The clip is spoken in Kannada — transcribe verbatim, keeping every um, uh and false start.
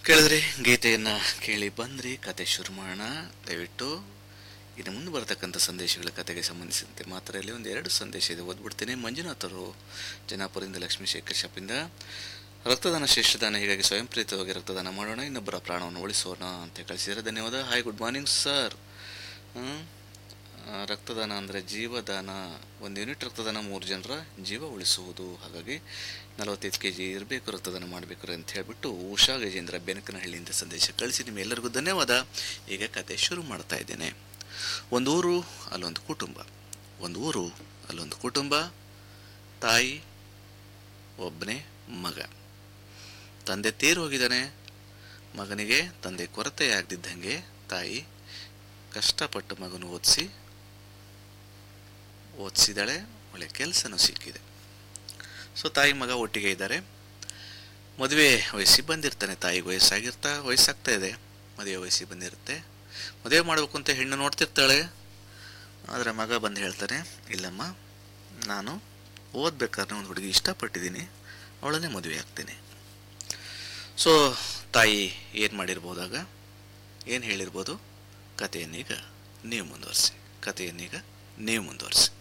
ಕೇಳಿದ್ರಿ, ಗೀತೆಯನ್ನು ಕೇಳಿ ಬಂದ್ರಿ, ಕತೆ ಶುರು ಮಾಡೋಣ. ದಯವಿಟ್ಟು ಇನ್ನು ಮುಂದೆ ಬರತಕ್ಕಂಥ ಸಂದೇಶಗಳ ಕತೆಗೆ ಸಂಬಂಧಿಸಿದಂತೆ ಮಾತ್ರ ಇಲ್ಲಿ ಒಂದು ಎರಡು ಸಂದೇಶ ಇದೆ, ಓದ್ಬಿಡ್ತೇನೆ. ಮಂಜುನಾಥ್ ಅವರು ಜನಾಪುರದಿಂದ, ಲಕ್ಷ್ಮೀಶೇಖರ್ ಶಾಪಿಂದ, ರಕ್ತದಾನ ಶ್ರೇಷ್ಠದಾನ, ಹೀಗಾಗಿ ಸ್ವಯಂ ಪ್ರೇರಿತವಾಗಿ ರಕ್ತದಾನ ಮಾಡೋಣ, ಇನ್ನೊಬ್ಬರ ಪ್ರಾಣವನ್ನು ಉಳಿಸೋಣ ಅಂತ ಕಳಿಸಿದರೆ ಧನ್ಯವಾದ. Hi, good morning sir. ರಕ್ತದಾನ ಅಂದರೆ ಜೀವದಾನ. ಒಂದು ಯೂನಿಟ್ ರಕ್ತದಾನ ಮೂರು ಜನರ ಜೀವ ಉಳಿಸುವುದು. ಹಾಗಾಗಿ ನಲವತ್ತೈದು ಕೆ ಜಿ ಇರಬೇಕು, ರಕ್ತದಾನ ಮಾಡಬೇಕು ಅಂತ ಹೇಳಿಬಿಟ್ಟು ಉಷಾ ಗಜೇಂದ್ರ ಬೆನಕನಹಳ್ಳಿಯಿಂದ ಸಂದೇಶ ಕಳಿಸಿ ನಿಮ್ಮೆಲ್ಲರಿಗೂ ಧನ್ಯವಾದ. ಈಗ ಕತೆ ಶುರು ಮಾಡ್ತಾ ಇದ್ದೇನೆ. ಒಂದು ಊರು, ಅಲ್ಲೊಂದು ಕುಟುಂಬ. ಒಂದು ಊರು, ಅಲ್ಲೊಂದು ಕುಟುಂಬ. ತಾಯಿ, ಒಬ್ಬನೇ ಮಗ. ತಂದೆ ತೀರು ಹೋಗಿದ್ದಾನೆ. ಮಗನಿಗೆ ತಂದೆ ಕೊರತೆ ಆಗದಿದ್ದಂಗೆ ತಾಯಿ ಕಷ್ಟಪಟ್ಟು ಮಗನ ಓದಿಸಿ ಓದಿಸಿದಾಳೆ. ಒಳ್ಳೆ ಕೆಲಸನೂ ಸಿಕ್ಕಿದೆ. ಸೊ ತಾಯಿ ಮಗ ಒಟ್ಟಿಗೆ ಇದ್ದಾರೆ. ಮದುವೆ ವಯಸ್ಸಿಗೆ ಬಂದಿರ್ತಾನೆ. ತಾಯಿಗೆ ವಯಸ್ಸಾಗಿರ್ತಾ ವಯಸ್ಸಾಗ್ತಾ ಇದೆ, ಮದುವೆ ವಯಸ್ಸಿಗೆ ಬಂದಿರುತ್ತೆ. ಮದುವೆ ಮಾಡಬೇಕು ಅಂತ ಹೆಣ್ಣು ನೋಡ್ತಿರ್ತಾಳೆ. ಆದರೆ ಮಗ ಬಂದು ಹೇಳ್ತಾನೆ, ಇಲ್ಲಮ್ಮ, ನಾನು ಓದ್ಬೇಕಾದ್ರೆ ಒಂದು ಹುಡುಗಿ ಇಷ್ಟಪಟ್ಟಿದ್ದೀನಿ, ಅವಳನ್ನೇ ಮದುವೆ ಆಗ್ತೀನಿ. ಸೊ ತಾಯಿ ಏನು ಮಾಡಿರ್ಬೋದಾಗ, ಏನು ಹೇಳಿರ್ಬೋದು? ಕಥೆಯನ್ನೀಗ ನೀವು ಮುಂದುವರಿಸಿ ಕಥೆಯನ್ನೀಗ ನೀವು ಮುಂದುವರಿಸಿ